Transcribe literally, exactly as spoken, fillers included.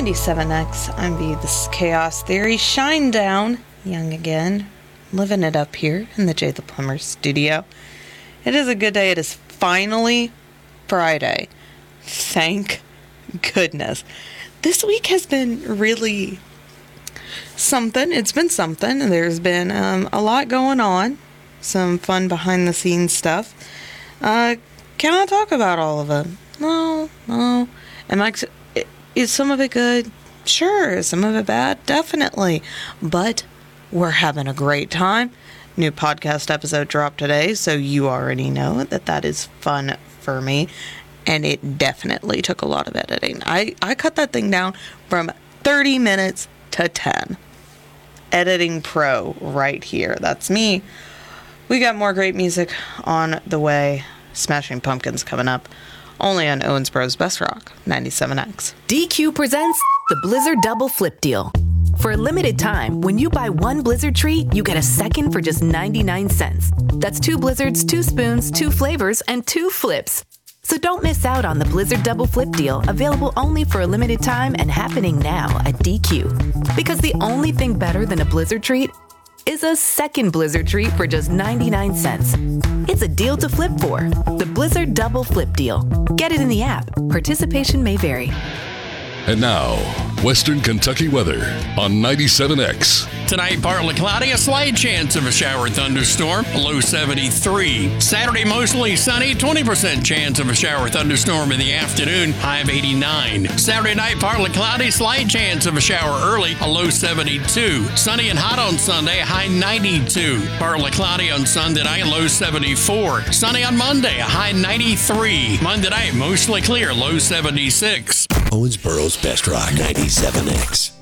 ninety-seven X, I'm V. This is Chaos Theory. Shine down, young again. Living it up here in the Jay the Plumber studio. It is a good day. It is finally Friday. Thank goodness. This week has been really something. It's been something. There's been um, a lot going on. Some fun behind the scenes stuff. Uh, can I talk about all of it? No, no. Am I... Is some of it good? Sure. Is some of it bad? Definitely. But we're having a great time. New podcast episode dropped today, so you already know that that is fun for me. And it definitely took a lot of editing. I, I cut that thing down from thirty minutes to ten. Editing pro right here. That's me. We got more great music on the way. Smashing Pumpkins coming up. Only on Owensboro's Best Rock, ninety-seven X. D Q presents the Blizzard Double Flip Deal. For a limited time, when you buy one Blizzard treat, you get a second for just ninety-nine cents. That's two Blizzards, two spoons, two flavors, and two flips. So don't miss out on the Blizzard Double Flip Deal, available only for a limited time and happening now at D Q. Because the only thing better than a Blizzard treat is a second Blizzard treat for just ninety-nine cents. It's a deal to flip for. The Blizzard Double Flip Deal. Get it in the app. Participation may vary. And now, Western Kentucky weather on ninety-seven X. Tonight, partly cloudy, a slight chance of a shower thunderstorm, low seventy-three. Saturday, mostly sunny, twenty percent chance of a shower thunderstorm in the afternoon, high of eighty-nine. Saturday night, partly cloudy, slight chance of a shower early, a low seventy-two. Sunny and hot on Sunday, high ninety-two. Partly cloudy on Sunday night, low seventy-four. Sunny on Monday, a high ninety-three. Monday night, mostly clear, low seventy-six. Owensboro's Best Rock, ninety-seven X.